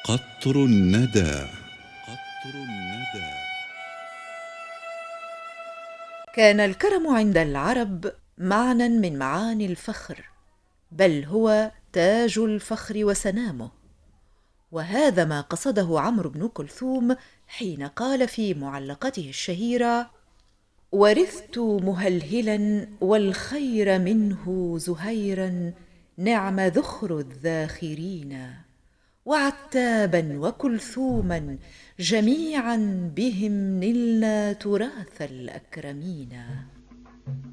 قطر الندى. قطر الندى. كان الكرم عند العرب معنى من معاني الفخر، بل هو تاج الفخر وسنامه. وهذا ما قصده عمرو بن كلثوم حين قال في معلقته الشهيرة: ورثت مهلهلا والخير منه زهيرا، نعم ذخر الذاخرين، وعتابا وكلثوما جميعا بهم نلنا تراث الأكرمين.